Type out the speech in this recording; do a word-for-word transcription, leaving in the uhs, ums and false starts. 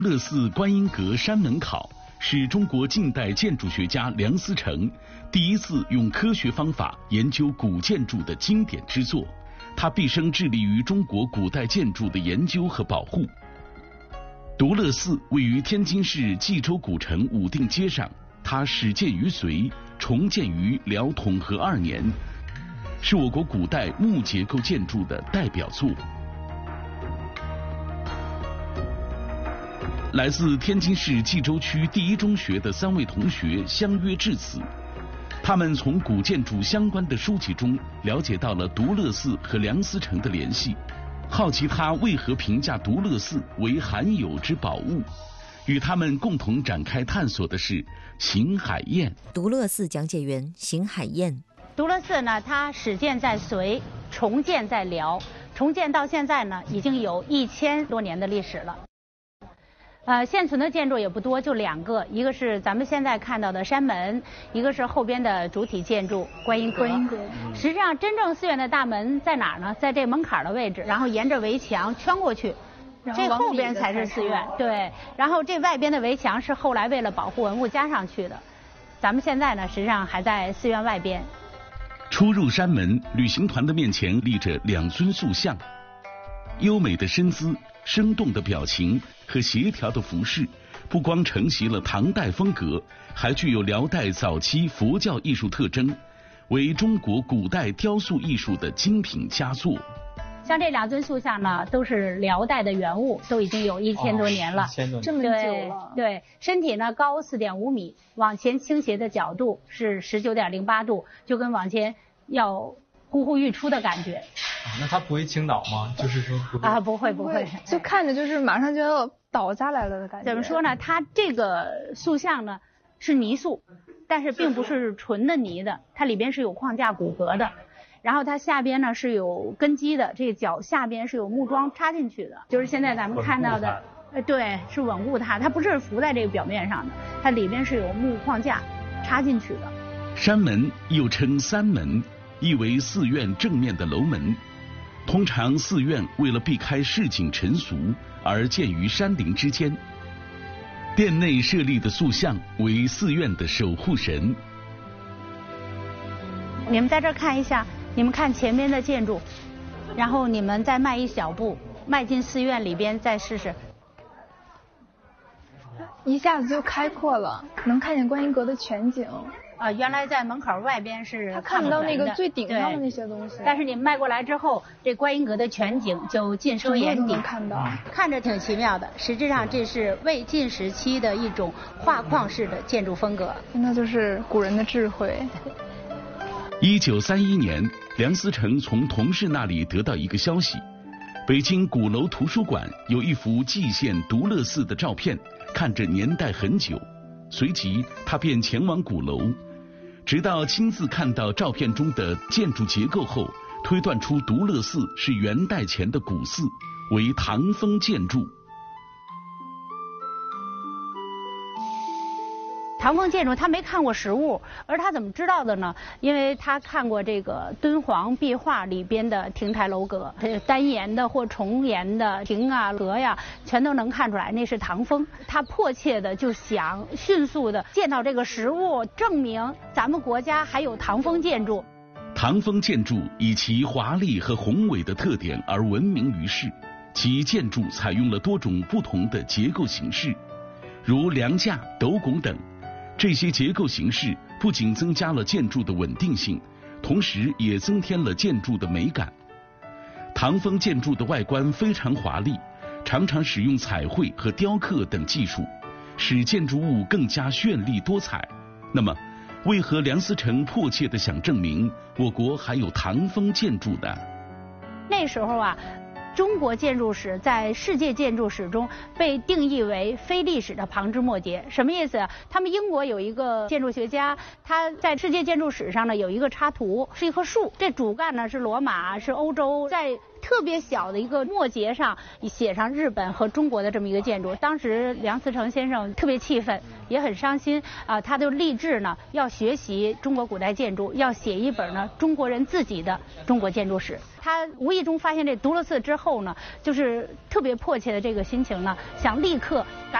乐寺观音阁山门考是中国近代建筑学家梁思成第一次用科学方法研究古建筑的经典之作。他毕生致力于中国古代建筑的研究和保护。独乐寺位于天津市蓟州古城武定街上，它始建于隋，重建于辽统和二年，是我国古代木结构建筑的代表作。来自天津市蓟州区第一中学的三位同学相约至此，他们从古建筑相关的书籍中了解到了独乐寺和梁思成的联系，好奇他为何评价独乐寺为罕有之宝物。与他们共同展开探索的是邢海燕。 独乐寺讲解员邢海燕。 独乐寺呢，它始建在隋，重建在辽，重建到现在呢，已经有一千多年的历史了。呃，现存的建筑也不多，就两个，一个是咱们现在看到的山门，一个是后边的主体建筑观音阁。观音阁。实际上，真正寺院的大门在哪儿呢？在这门槛的位置，然后沿着围墙圈过去，这后边才是寺院。对，然后这外边的围墙是后来为了保护文物加上去的。咱们现在呢，实际上还在寺院外边。 出入山门，旅行团的面前立着两尊塑像，优美的身姿、生动的表情和协调的服饰，不光承袭了唐代风格，还具有辽代早期佛教艺术特征，为中国古代雕塑艺术的精品佳作。 像这两尊塑像呢，都是辽代的原物，都已经有一千多年了， 哦、 这么久了。对，身体呢高四点五米，往前倾斜的角度是十九点零八度，就跟往前要呼呼欲出的感觉。 啊、那它不会倾倒吗？就是说不会啊，不会不会， 就看着就是马上就要倒下来了的感觉。 怎么说呢？它这个塑像呢是泥塑，但是并不是纯的泥的，它里边是有框架骨骼的。然后它下边呢是有根基的，这个脚下边是有木桩插进去的，就是现在咱们看到的，呃，对，是稳固它，它不是浮在这个表面上的，它里边是有木框架插进去的。 山门又称三门，意为寺院正面的楼门。通常寺院为了避开市井尘俗而建于山林之间，殿内设立的塑像为寺院的守护神。 你们在这儿看一下。你们看前面的建筑，然后你们再迈一小步，迈进寺院里边，再试试。 一下子就开阔了，能看见观音阁的全景。 啊、呃，原来在门口外边是看不到那个最顶上的那些东西， 但是你迈过来之后，这观音阁的全景就尽收眼底， 看到， 看着挺奇妙的。实际上这是魏晋时期的一种画框式的建筑风格， 那就是古人的智慧。 一九三一年，梁思成从同事那里得到一个消息，北京鼓楼图书馆有一幅蓟县独乐寺的照片，看着年代很久。随即他便前往鼓楼，直到亲自看到照片中的建筑结构后，推断出独乐寺是元代前的古寺，为唐风建筑。 唐风建筑他没看过实物，而他怎么知道的呢？因为他看过这个敦煌壁画里边的亭台楼阁，单檐的或重檐的亭啊阁呀，全都能看出来那是唐风。他迫切的就想迅速的见到这个实物，证明咱们国家还有唐风建筑。 唐风建筑以其华丽和宏伟的特点而闻名于世，其建筑采用了多种不同的结构形式，如梁架、斗拱等。这些结构形式不仅增加了建筑的稳定性，同时也增添了建筑的美感。唐风建筑的外观非常华丽，常常使用彩绘和雕刻等技术，使建筑物更加绚丽多彩。那么，为何梁思成迫切地想证明我国还有唐风建筑呢？ 那时候啊，中国建筑史在世界建筑史中被定义为非历史的旁枝末节。什么意思啊？他们英国有一个建筑学家，他在世界建筑史上呢有一个插图，是一棵树，这主干呢是罗马，是欧洲，在特别小的一个末节上写上日本和中国的这么一个建筑。当时梁思成先生特别气愤，也很伤心啊，他就立志呢要学习中国古代建筑，要写一本呢中国人自己的中国建筑史。他无意中发现这独乐寺之后呢，就是特别迫切的这个心情呢，想立刻赶